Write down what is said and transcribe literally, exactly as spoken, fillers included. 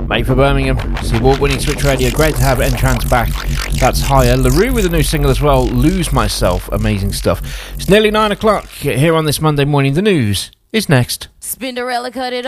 Made for Birmingham. It's the award-winning Switch Radio. Great to have N-Trance back. That's Higher. LaRue with a new single as well. Lose Myself. Amazing stuff. It's nearly nine o'clock here on this Monday morning. The news is next. Spinderella cut it